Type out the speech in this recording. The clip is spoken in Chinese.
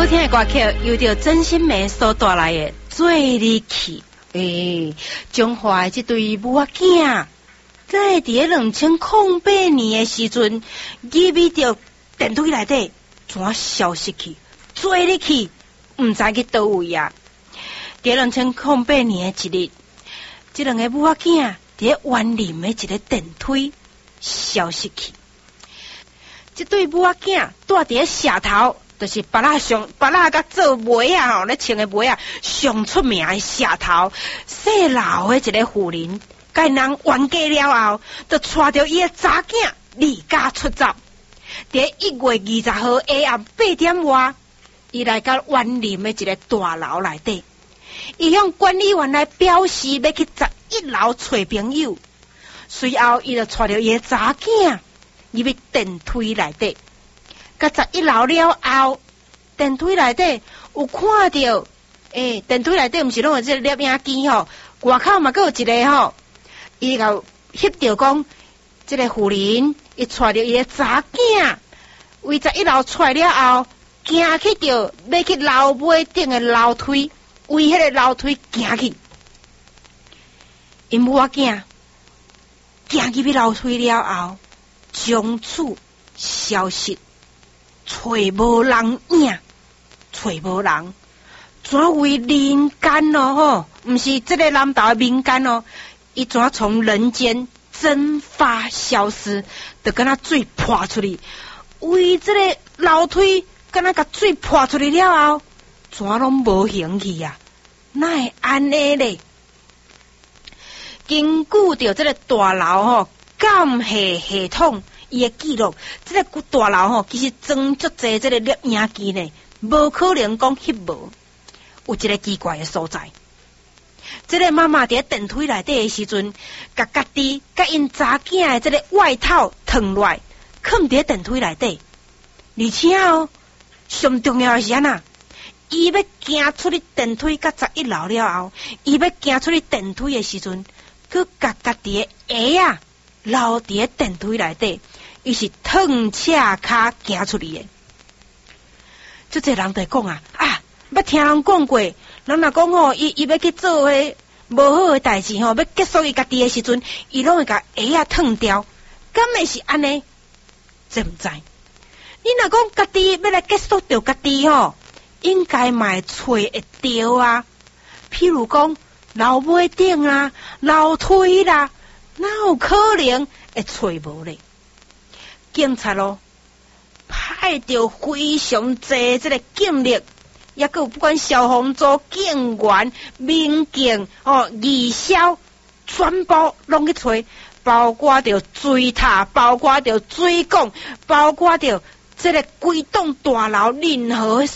听的歌曲由着真心美所带来的做你去。中华的这对母仔囝，在2008年的时阵，入去到电梯内底，怎消失去？做你去，唔知去倒位啊！在2008年的一日，这两个母仔囝在园林的一个电梯消失去。这对母仔囝住伫社头。就是巴拉甲做媒啊吼，咧穿的媒啊，上出名的社头细老的一个妇人，甲人冤家了后，就带着伊的查囝离家出走。伫1月20号下暗8点外，伊来到园林的一个大楼内底，伊向管理员来表示要去11楼找朋友。随后，伊就带着伊的查囝入去电梯内底。到11楼了后，电梯内底有看到，电梯内底毋是拢有这个摄影机吼，外口嘛，阁有一个吼，伊就翕到讲，这个妇人伊带着伊的查囝，为11楼出来了后，行去到要去楼尾顶的楼梯，为迄个楼梯行去，因母仔囝行入去楼梯了后，从此消失。找无人影，找无人，怎为人间哦吼？毋是这个南投的民间哦，伊怎从人间蒸发消失？就敢若水泼出去，为这个楼梯敢若甲水泼出去了后，怎拢无形去啊？哪会安尼咧？根据着这个大楼吼监视系统。伊的记录，这个大楼吼，其实装足侪这个摄影机呢，无可能讲翕无。有一个奇怪的所在，这个妈妈伫电梯内底的时阵，甲家己甲因查囝的这个外套脱落来，藏伫电梯内底。而且哦，上重要的是安那，伊要行出去电梯到11楼了后，伊要行出去电梯的时阵，佮甲家己的鞋啊留伫电梯内底。伊是褪赤脚行出去的，即个人就讲捌听人讲过，人若讲吼，伊要去做迄无好的代志吼，要结束伊家己的时阵，伊拢会甲鞋啊褪掉，敢会是安尼？真毋知。你若讲家己要来结束掉家己吼，应该嘛会找会着啊。譬如讲楼尾顶啊、楼梯啦，哪有可能会找无咧？警察咯，派着非常济这个警力，也有不管消防组、警员、民警、义消，全部拢去找，包括着水塔，包括着水管，包括着这个规栋大楼任何